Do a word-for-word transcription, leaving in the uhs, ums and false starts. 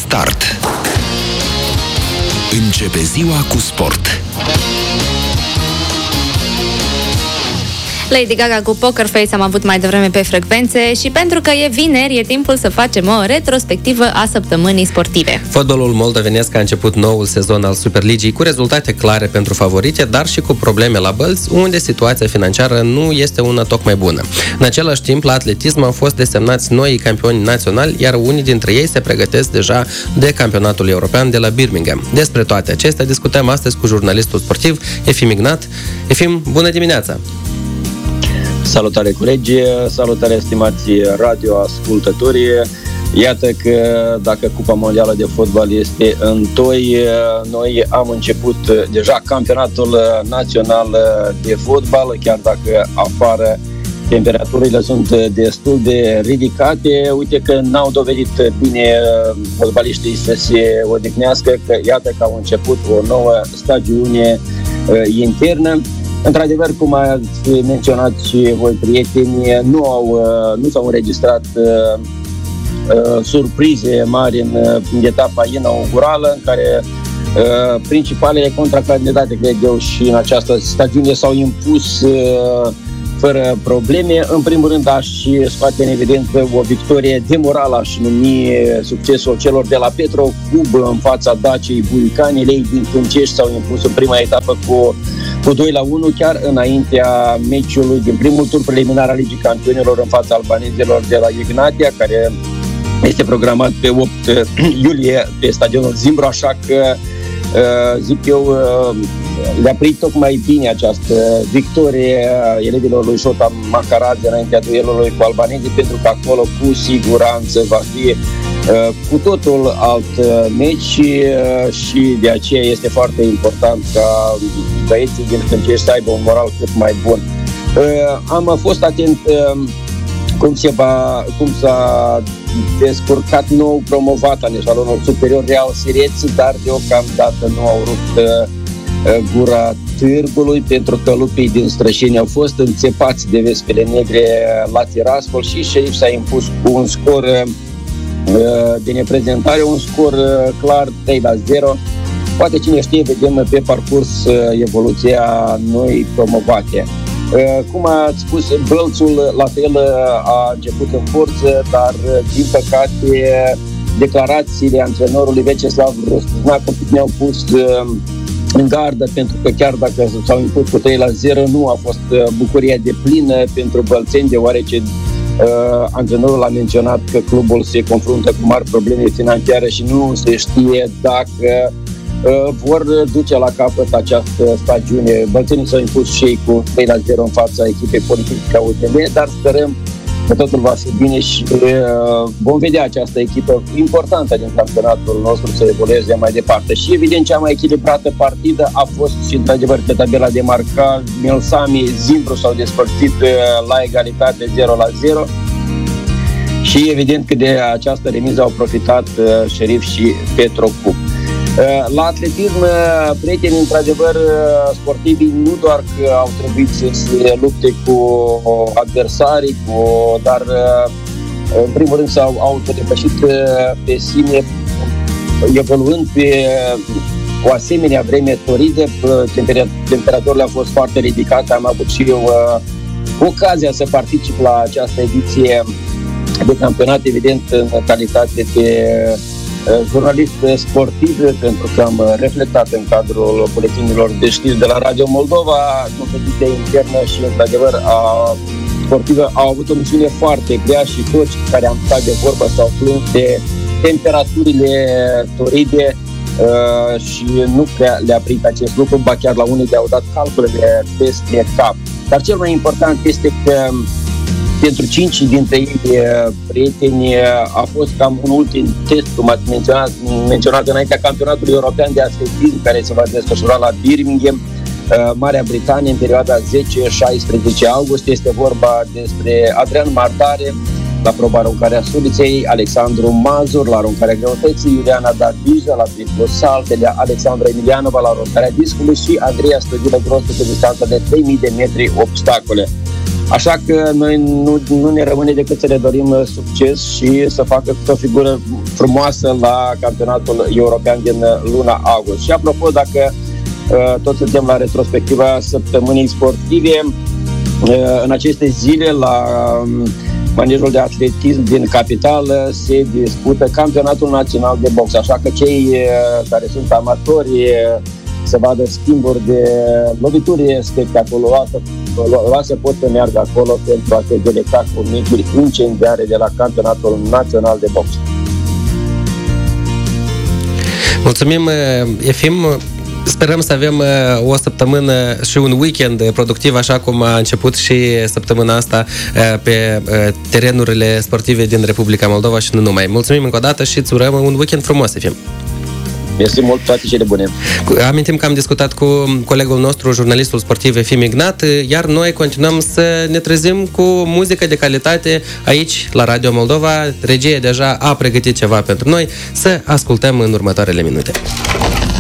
Start. Începe ziua cu sport. Lady Gaga cu Poker Face am avut mai devreme pe frecvențe și pentru că e vineri, e timpul să facem o retrospectivă a săptămânii sportive. Fotbalul moldovenesc a început noul sezon al Superligii cu rezultate clare pentru favorite, dar și cu probleme la bălți, unde situația financiară nu este una tocmai bună. În același timp, la atletism au fost desemnați noi campioni naționali, iar unii dintre ei se pregătesc deja de campionatul european de la Birmingham. Despre toate acestea discutăm astăzi cu jurnalistul sportiv Efim Ignat. Efim, bună dimineața! Salutare colegi, salutare stimați radioascultători. Iată că dacă Cupa Mondială de Fotbal este în toi, noi am început deja campionatul național de fotbal, chiar dacă afară temperaturile sunt destul de ridicate. Uite că n-au dovedit bine fotbaliștii să se odihnească, că iată că au început o nouă stagiune internă. Într-adevăr, cum ați menționat și voi, prieteni, nu, au, nu s-au înregistrat uh, uh, surprize mari în, în etapa inaugurală, în care uh, principalele contracandidate, cred eu, și în această stagiune s-au impus uh, fără probleme. În primul rând, aș scoate în evidență o victorie de moral, aș numi succesul celor de la Petro Cub în fața Daciei Buicani. Lei din Fâncești s-au impus în prima etapă cu cu doi la unu, chiar înaintea meciului din primul tur preliminar al Ligii Campionilor în fața albanezilor de la Ignatia, care este programat pe opt iulie pe stadionul Zimbru, așa că zic eu le-a prit tocmai bine această victorie elevilor lui Șota Macaradze înaintea duelului cu albanezii, pentru că acolo cu siguranță va fi cu totul alt meci și de aceea este foarte important ca băieții din Fâncești să aibă un moral cât mai bun. Am fost atent cum, se va, cum s-a descurcat nou promovat în eșalonul superior Real Sireț, dar deocamdată nu au rupt gura târgului, pentru că lupii din Strășeni au fost înțepați de Vespele Negre la Tiraspol și Șerif s-a impus cu un scor de neprezentare, un scor clar trei la zero. Poate cine știe, vedem pe parcurs evoluția noi promovate. Cum ați spus, Bălțul la fel a început în forță, dar din păcate declarațiile antrenorului Veceslav Răspuznac ne-au pus în gardă, pentru că chiar dacă s-au impus cu trei la zero, nu a fost bucuria de plină pentru bălțeni, deoarece Uh, antrenorul a menționat că clubul se confruntă cu mari probleme financiare și nu se știe dacă uh, vor duce la capăt această stagiune. Bălțenii s-au impus și ei cu trei la zero în fața echipei Politehnica U T M, dar sperăm că totul va fi bine și uh, vom vedea această echipă importantă din campionatul nostru să evolueze mai departe. Și evident cea mai echilibrată partidă a fost și într-adevăr pe tabela de marcaj. Milsami, Zimbru s-au despărțit uh, la egalitate zero la zero și evident că de această remiză au profitat uh, Șerif și Petro Cub. La atletism, prietenii, într-adevăr, sportivii nu doar că au trebuit să se lupte cu adversarii, cu, dar în primul rând s-au autodepășit pe sine, evoluând pe o asemenea vreme toridă. Temperaturile au fost foarte ridicate. Am avut și eu ocazia să particip la această ediție de campionat, evident în calitate de jurnalist sportiv, pentru că am reflectat în cadrul buletinilor de știri de la Radio Moldova competiția internă și, într-adevăr, a sportivă au avut o misiune foarte grea și toți care am stat de vorbă s-au plâns de temperaturile toride uh, și nu prea le-a prit acest lucru, ba chiar la unii le-au dat calculele peste cap. Dar cel mai important este că pentru cinci dintre ei, prieteni, a fost cam un ultim test, cum ați menționat, menționat înaintea campionatului european de atletism, care se va desfășura la Birmingham, Marea Britanie, în perioada zece șaisprezece august. Este vorba despre Adrian Mardare la proba aruncarea suliței, Alexandru Mazur la aruncarea greutății, Iuliana Davija la triplu saltele, Alexandra Emilianova la aruncarea discului și Andreea Stădilă Grosu pe distanța de trei mii de metri obstacole. Așa că noi nu, nu ne rămâne decât să le dorim succes și să facă o figură frumoasă la campionatul european din luna august. Și apropo, dacă tot suntem la retrospectiva săptămânii sportive, în aceste zile la manejul de atletism din capitală se dispută campionatul național de box, așa că cei care sunt amatori să vadă schimburi de lovituri spectaculoase, pot să meargă acolo pentru a se delecta cu micuri incendiare de la campionatul național de box. Mulțumim, Efim! Sperăm să avem o săptămână și un weekend productiv, așa cum a început și săptămâna asta pe terenurile sportive din Republica Moldova și nu numai. Mulțumim încă o dată și îți urăm un weekend frumos, Efim! Este mult, toate cele bune. Amintim că am discutat cu colegul nostru, jurnalistul sportiv Efim Ignat, iar noi continuăm să ne trezim cu muzică de calitate aici, la Radio Moldova. Regia deja a pregătit ceva pentru noi, să ascultăm în următoarele minute.